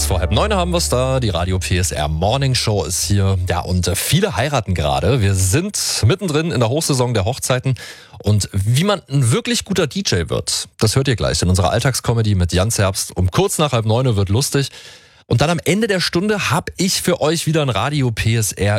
Kurz vor 8:30 haben wir es da. Die Radio PSR Morning Show ist hier. Ja, und viele heiraten gerade. Wir sind mittendrin in der Hochsaison der Hochzeiten. Und wie man ein wirklich guter DJ wird, das hört ihr gleich in unserer Alltagscomedy mit Jan Zerbst. Um kurz nach 8:30 wird lustig. Und dann am Ende der Stunde habe ich für euch wieder ein Radio PSR